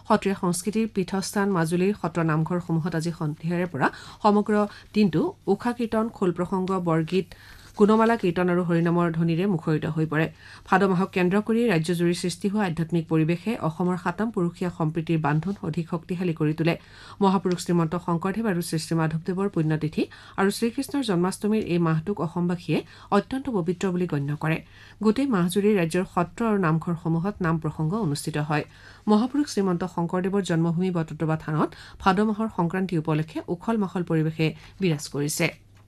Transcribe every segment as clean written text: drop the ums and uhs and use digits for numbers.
সত্ৰীয়া সংস্কৃতিৰ পীঠস্থান মাজুলীৰ সত্ৰ নামঘৰসমূহত আজি সন্ধিয়াৰে পৰা সমগ্ৰ দিনটো উষা কীৰ্তন, খোল প্ৰসংগ, বৰগীত, গুণমালা কীৰ্তন আৰু হৰিনামৰ ধ্বনিৰে মুখৰিত হৈ পৰে। ভাদ মাহক কেন্দ্ৰ কৰি ৰাজ্যজুৰি সৃষ্টি হোৱা আধ্যাত্মিক পৰিৱেশে অসমৰ সাতম পুৰুষীয়া সম্প্ৰীতিৰ বান্ধোন অধিক শক্তিশালী কৰি তোলে। মহাপুৰুষ শ্ৰীমন্ত শংকৰদেৱ আৰু শ্ৰী মাধৱদেৱৰ পুণ্যতিথি আৰু শ্ৰীকৃষ্ণৰ জন্মাষ্টমীৰ এই মাহটোক অসমবাসীয়ে অত্যন্ত পবিত্ৰ বুলি গণ্য কৰে। গোটেই মাহজুৰি ৰাজ্যৰ সত্ৰ আৰু নামঘৰসমূহত নাম প্ৰসংগ অনুষ্ঠিত হয়। মহাপুৰুষ শ্ৰীমন্ত শংকৰদেৱৰ জন্মভূমি বটদ্ৰৱা থানত ভাদ মাহৰ সংক্ৰান্তি উপলক্ষে উখল মাখল পৰিৱেশে বিৰাজ কৰিছে।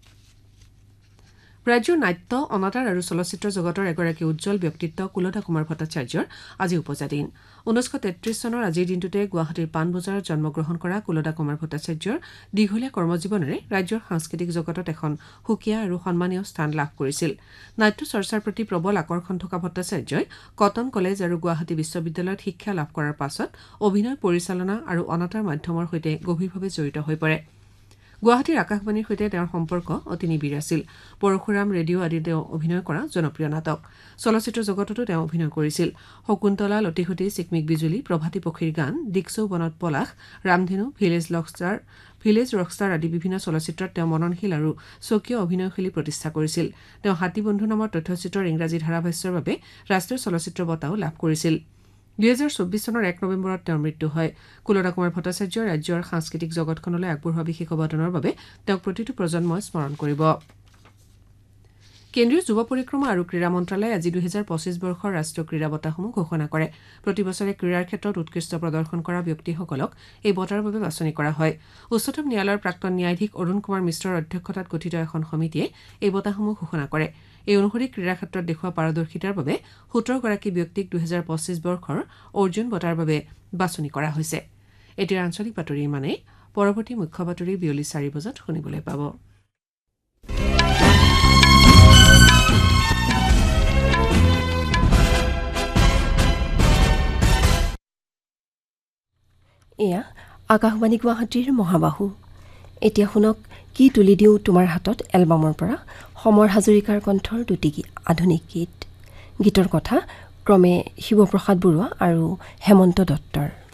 ৰাজ্যৰ নাট্য, অনাটাৰ আৰু চলচ্চিত্ৰ জগতৰ এগৰাকী উজ্জ্বল ব্যক্তিত্ব কুলদা কুমাৰ ভট্টাচাৰ্যৰ আজি ওপজা দিন। 1933 চনৰ আজিৰ দিনটোতে গুৱাহাটীৰ পাণবজাৰত জন্মগ্ৰহণ কৰা কুলদা কুমাৰ ভট্টাচাৰ্যৰ দীঘলীয়া কৰ্মজীৱনেৰে ৰাজ্যৰ সাংস্কৃতিক জগতত এখন সুকীয়া আৰু সন্মানীয় স্থান লাভ কৰিছিল। নাট্য চৰ্চাৰ প্ৰতি প্ৰবল আকৰ্ষণ থকা ভট্টাচাৰ্যই কটন কলেজ আৰু গুৱাহাটী বিশ্ববিদ্যালয়ত শিক্ষা লাভ কৰাৰ পাছত অভিনয়, পৰিচালনা আৰু অনাটাৰ মাধ্যমৰ সৈতে গভীৰভাৱে জড়িত হৈ পৰে। গুৱাহাটীৰ আকাশবাণীৰ সৈতে তেওঁৰ সম্পৰ্ক অতি নিবিড় আছিল। পৰশুৰাম, ৰেডিঅ' আদি তেওঁ অভিনয় কৰা জনপ্ৰিয় নাটক। চলচ্চিত্ৰ জগততো তেওঁ অভিনয় কৰিছিল। শকুন্তলা, লতিশতি, চিকমিক বিজুলী, প্ৰভাতী পক্ষীৰ গান, দিক্সৌ বনত পলাশ, ৰামধেনু, ভিলেজ ৰকষ্টাৰ আদি বিভিন্ন চলচ্চিত্ৰত তেওঁ মননশীল আৰু স্বকীয় অভিনয়শৈলী প্ৰতিষ্ঠা কৰিছিল। তেওঁ হাতীবন্ধু নামৰ তথ্যচিত্ৰৰ ইংৰাজী ধাৰাভাষ্যৰ বাবে ৰাষ্ট্ৰীয় চলচ্চিত্ৰ বঁটাও লাভ কৰিছিল। 2024 চনৰ 1 নৱেম্বৰত তেওঁৰ মৃত্যু হয়। কুলদা কুমাৰ ভট্টাচাৰ্যই ৰাজ্যৰ সাংস্কৃতিক জগতখনলৈ আগবঢ়োৱা বিশেষ অৱদানৰ বাবে তেওঁক প্ৰতিটো প্ৰজন্মই স্মৰণ কৰিব। কেন্দ্ৰীয় যুৱ পৰিক্ৰমা আৰু ক্ৰীড়া মন্ত্ৰালয়ে আজি 2025 বৰ্ষৰ ৰাষ্ট্ৰীয় ক্ৰীড়া বঁটাসমূহ ঘোষণা কৰে। প্ৰতিবছৰে ক্ৰীড়াৰ ক্ষেত্ৰত উৎকৃষ্ট প্ৰদৰ্শন কৰা ব্যক্তিসকলক এই বঁটাৰ বাবে বাছনি কৰা হয়। উচ্চতম ন্যায়ালয়ৰ প্ৰাক্তন ন্যায়াধীশ অৰুণ কুমাৰ মিশ্ৰৰ অধ্যক্ষতাত গঠিত এখন সমিতিয়ে এই বঁটাসমূহ ঘোষণা কৰে। এই অনুসৰি ক্ৰীড়া ক্ষেত্ৰত দেখুওৱা পাৰদৰ্শিতাৰ বাবে 17 গৰাকী ব্যক্তিক 2025 বৰ্ষৰ অৰ্জুন বঁটাৰ বাবে বাছনি কৰা হৈছে। এতিয়া আঞ্চলিক বাতৰি ইমানেই। পৰৱৰ্তী মুখ্য বাতৰি বিয়লি 4 বজাত শুনিবলৈ পাব। এয়া আকাশবাণী গুৱাহাটীৰ মহাবাহু। এতিয়া শুনক কি তুলি দিওঁ তোমাৰ হাতত এলবামৰ পৰা সমৰ হাজৰিকাৰ কণ্ঠৰ দুটি আধুনিক গীত। গীতৰ কথা ক্ৰমে শিৱপ্ৰসাদ বৰুৱা আৰু হেমন্ত দত্তৰ।